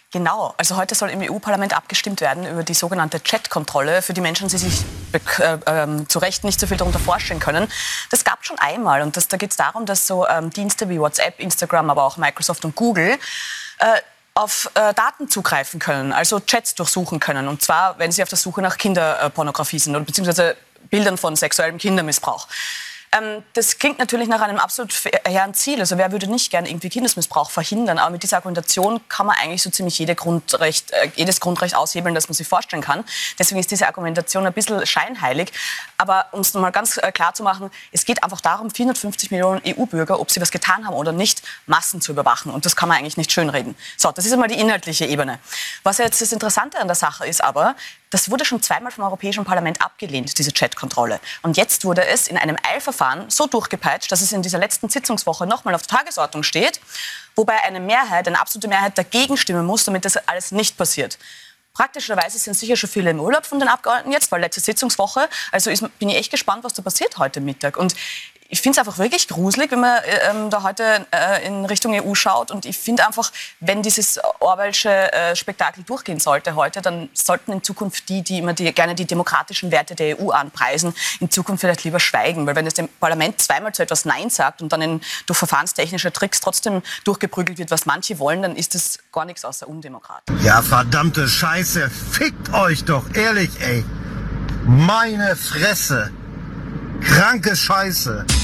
Genau, also heute soll im EU-Parlament abgestimmt werden über die sogenannte Chat-Kontrolle für die Menschen, die sich zu Recht nicht so viel darunter vorstellen können. Das gab es schon einmal und da geht es darum, dass so Dienste wie WhatsApp, Instagram, aber auch Microsoft und Google auf Daten zugreifen können, also Chats durchsuchen können. Und zwar, wenn sie auf der Suche nach Kinderpornografie sind oder beziehungsweise Bildern von sexuellem Kindermissbrauch. Das klingt natürlich nach einem absolut hehren Ziel. Also wer würde nicht gern irgendwie Kindesmissbrauch verhindern? Aber mit dieser Argumentation kann man eigentlich so ziemlich jedes Grundrecht aushebeln, das man sich vorstellen kann. Deswegen ist diese Argumentation ein bisschen scheinheilig. Aber um es nochmal ganz klar zu machen, es geht einfach darum, 450 Millionen EU-Bürger, ob sie was getan haben oder nicht, Massen zu überwachen. Und das kann man eigentlich nicht schönreden. So, das ist einmal die inhaltliche Ebene. Was jetzt das Interessante an der Sache ist aber, das wurde schon zweimal vom Europäischen Parlament abgelehnt, diese Chat-Kontrolle. Und jetzt wurde es in einem Eilverfahren so durchgepeitscht, dass es in dieser letzten Sitzungswoche nochmal auf der Tagesordnung steht, wobei eine absolute Mehrheit dagegen stimmen muss, damit das alles nicht passiert. Praktischerweise sind sicher schon viele im Urlaub von den Abgeordneten jetzt, weil letzte Sitzungswoche. Also bin ich echt gespannt, was da passiert heute Mittag. Und ich finde es einfach wirklich gruselig, wenn man da heute in Richtung EU schaut. Und ich finde einfach, wenn dieses Orwellsche Spektakel durchgehen sollte heute, dann sollten in Zukunft die immer gerne die demokratischen Werte der EU anpreisen, in Zukunft vielleicht lieber schweigen. Weil wenn das dem Parlament zweimal zu etwas Nein sagt und dann durch verfahrenstechnische Tricks trotzdem durchgeprügelt wird, was manche wollen, dann ist das gar nichts außer undemokratisch. Ja, verdammte Scheiße, fickt euch doch, ehrlich, ey. Meine Fresse. Kranke Scheiße.